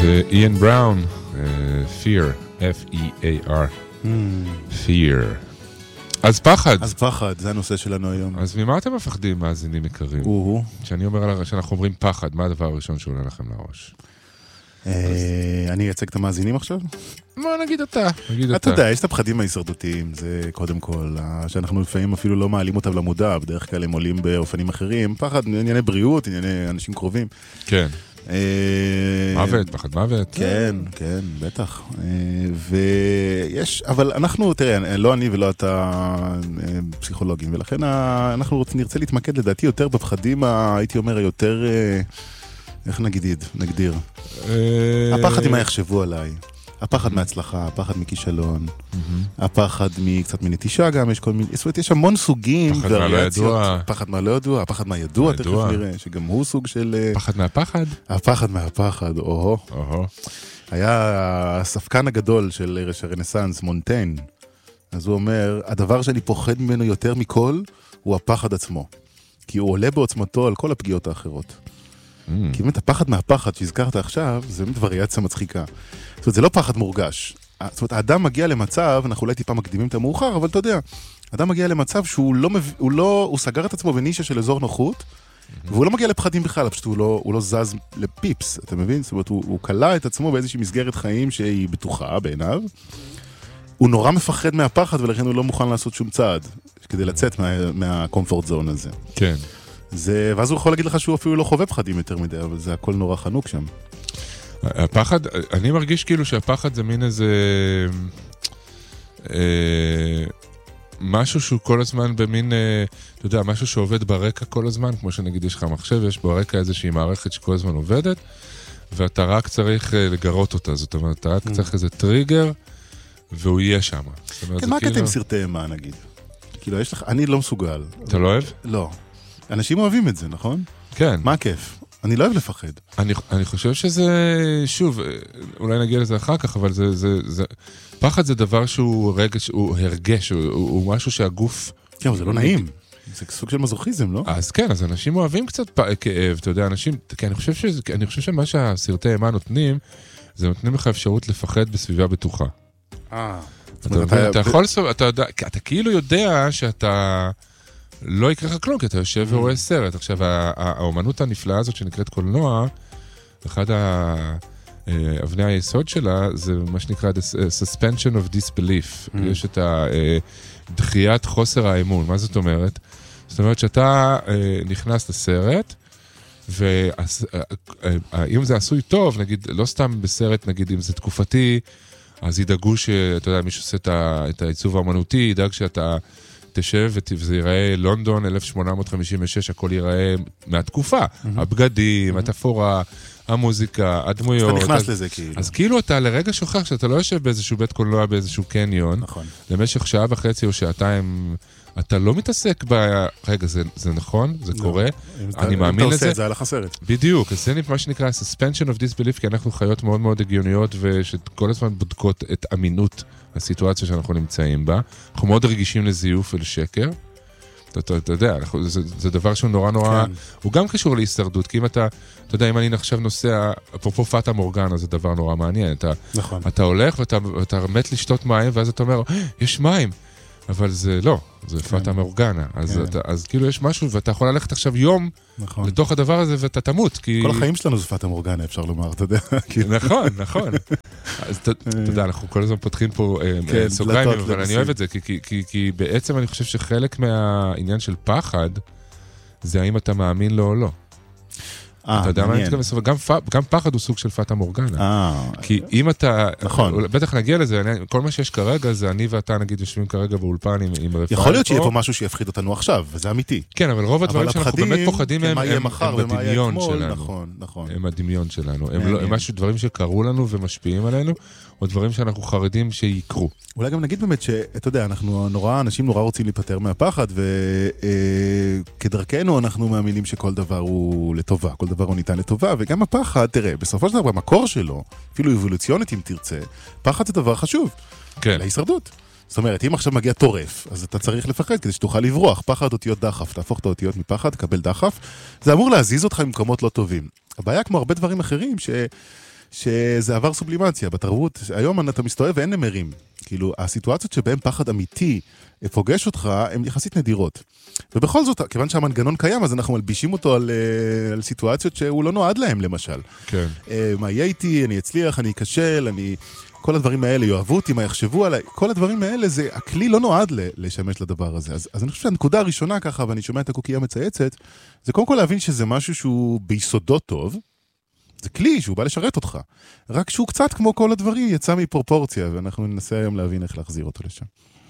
זה איין בראון, Fear, F-E-A-R, Fear. אז פחד. אז פחד, זה הנושא שלנו היום. אז ממה אתם מפחדים, מאזינים יקרים? כשאני אומר שאנחנו אומרים פחד, מה הדבר הראשון שעולה לכם לראש? אני אייצג את המאזינים עכשיו? מה, נגיד אתה. אתה יודע, יש את הפחדים ההישרדותיים, זה קודם כל, שאנחנו לפעמים אפילו לא מעלים אותם למודע, בדרך כלל הם עולים באופנים אחרים, פחד, ענייני בריאות, ענייני אנשים קרובים. כן. מוות, פחד מוות. כן, כן, בטח. ויש, אבל אנחנו, תראה, לא אני ולא אתה פסיכולוגים, ולכן אנחנו נרצה להתמקד לדעתי יותר בפחדים, הייתי אומר, היותר, איך נגדיר? הפחד מה יחשבו עליי. הפחד מהצלחה, הפחד מכישלון, הפחד קצת מנטישה גם, יש כל מיני, זאת אומרת, יש המון סוגים וריאציות. פחד מה לא ידוע, הפחד מה ידוע, תכף נראה, שגם הוא סוג של... פחד מהפחד? הפחד מהפחד, היה הספקן הגדול של הרנסנס, מונטיין, אז הוא אומר, הדבר שאני פוחד ממנו יותר מכל, הוא הפחד עצמו, כי הוא עולה בעוצמתו על כל הפגיעות האחרות. כי באמת הפחד מהפחד שהזכרת עכשיו, זה באמת וריאציה מצחיקה. זאת אומרת, זה לא פחד מורגש. זאת אומרת, האדם מגיע למצב, אנחנו אולי טיפה מקדימים את המאוחר, אבל אתה יודע, האדם מגיע למצב שהוא הוא סגר את עצמו בנישה של אזור נוחות, והוא לא מגיע לפחדים בכלל, פשוט הוא לא זז לפיפס, אתה מבין? זאת אומרת, הוא קלה את עצמו באיזושהי מסגרת חיים שהיא בטוחה בעיניו, הוא נורא מפחד מהפחד, ולכן הוא לא מוכן לעשות שום צעד, כדי לצאת מהקומפורט זון הזה. כן. ואז הוא יכול להגיד לך שהוא אפילו לא חווה פחדים יותר מדי, אבל זה הכל נורא חנוק שם. הפחד, אני מרגיש כאילו שהפחד זה מין איזה משהו שהוא כל הזמן במין, אתה יודע, משהו שעובד ברקע כל הזמן, כמו שנגיד יש לך מחשב, יש ברקע איזושהי מערכת שכל הזמן עובדת, ואתה רק צריך לגרות אותה, זאת אומרת, אתה רק צריך איזה טריגר, והוא יהיה שם. כן, מה קטע עם סרטי אימה, נגיד? כאילו, יש לך, אני לא מסוגל. אתה לא אוהב? לא. אנשים אוהבים את זה, נכון? כן. מה הכיף? אני לא אוהב לפחד. אני חושב שזה, שוב, אולי נגיע לזה אחר כך, אבל פחד זה דבר שהוא רגש, הוא הרגש, הוא משהו שהגוף... כן, אבל זה לא נעים. זה סוג של מזוכיזם, לא? אז כן, אז אנשים אוהבים קצת כאב, אתה יודע, אנשים, כי אני חושב שמה שהסרטי אימה נותנים, זה נותנים לך אפשרות לפחד בסביבה בטוחה. אתה יכול, אתה כאילו יודע שאתה... לא יקרה לך כלום, כי אתה יושב ורואה סרט. עכשיו, האומנות הנפלאה הזאת שנקראת קולנוע, אחד אבני היסוד שלה, זה מה שנקרא suspension of disbelief. יש את דחיית חוסר האמון. מה זאת אומרת? זאת אומרת שאתה נכנס לסרט, ואם זה עשוי טוב, נגיד, לא סתם בסרט, נגיד, אם זה תקופתי, אז ידאגו שאתה יודע, מישהו עושה את העיצוב האמנותי, ידאג שאתה תשב וזה ייראה לונדון 1856, הכל ייראה מהתקופה. הבגדים, התפאורה, המוזיקה, הדמויות. אתה נכנס לזה כאילו. אז כאילו אתה לרגע שוכח שאתה לא יושב באיזשהו בית קולנוע, באיזשהו קניון. נכון. למשך שעה וחצי או שעתיים, אתה לא מתעסק רגע, זה נכון? זה קורה? אני מאמין לזה. אתה עושה את זה על החסרת. בדיוק. אז זה מה שנקרא suspension of disbelief, כי אנחנו חיות מאוד מאוד הגיוניות, ושכל הזמן בודקות את אמינות הסיטואציה שאנחנו נמצאים בה. אנחנו מאוד רגישים לזיוף ולשקר. אתה יודע, זה דבר שהוא נורא נורא, הוא גם קשור להישרדות, כי אם אתה יודע, אם אני עכשיו נוסע, אפרופו פאטה מורגנה, זה דבר נורא מעניין. אתה הולך ואתה מת לשתות מים, ואז אתה אומר, יש מים. אבל זה לא, זה פאטה מורגנה. אז כאילו יש משהו, ואתה יכול ללכת עכשיו יום לתוך הדבר הזה, ואתה תמות. כל החיים שלנו זה פאטה מורגנה, אפשר לומר, אתה יודע. נכון. אז אתה יודע, אנחנו כל הזמן פותחים פה סוגריים, אבל אני אוהב את זה, כי בעצם אני חושב שחלק מהעניין של פחד, זה האם אתה מאמין לו או לא. אתה יודע מה אני מתכוון? גם פחד הוא סוג של פאטה מורגנה. כי אם אתה... נכון. בטח נגיע לזה, כל מה שיש כרגע זה אני ואתה נגיד יושבים כרגע באולפן עם רפאל. יכול להיות שיהיה פה משהו שיפחיד אותנו עכשיו, וזה אמיתי. כן, אבל רוב הדברים שאנחנו באמת פוחדים הם הדמיון שלנו. נכון. הם הדמיון שלנו. הם משהו דברים שקרו לנו ומשפיעים עלינו, או דברים שאנחנו חרדים שיקרו. אולי גם נגיד באמת שאתה יודע, אנשים נורא רוצים להיפטר מהפחד, וכדרכנו אנחנו מאמינים שכל דבר הוא לטובה, כל דבר הוא ניתן לטובה, וגם הפחד, תראה, בסופו של דבר, במקור שלו, אפילו אבולוציונית אם תרצה, פחד זה דבר חשוב. כן. להישרדות. זאת אומרת, אם עכשיו מגיע טורף, אז אתה צריך לפחד כדי שתוכל לברוח. פחד אותיות דחף, תהפוך את האותיות מפחד, תקבל דחף. זה אמור להזיז אותך ממקומות לא טובים. הבעיה כמו הרבה דברים אחרים שזה עבר סובלימציה בתרבות. היום אתה מסתובב ואין נמרים. כאילו, הסיטואציות שבהן פחד אמיתי פוגש אותך, הן יחסית נדירות. ובכל זאת, כיוון שהמנגנון קיים, אז אנחנו מלבישים אותו על סיטואציות שהוא לא נועד להם, למשל. כן. מה יהיה איתי, אני אצליח, אני אכשל, כל הדברים האלה יאהבו אותי, מה יחשבו עליי, כל הדברים האלה, הכלי לא נועד לשמש לדבר הזה. אז אני חושב שהנקודה הראשונה ככה, ואני שומע את הקוקייה מצייצת, זה קודם כל להבין שזה משהו שהוא ביסודו טוב, זה כלי שהוא בא לשרת אותך. רק שהוא קצת כמו כל הדברים יצא מפרופורציה, ואנחנו ננסה היום להבין איך להחזיר אותו לשם.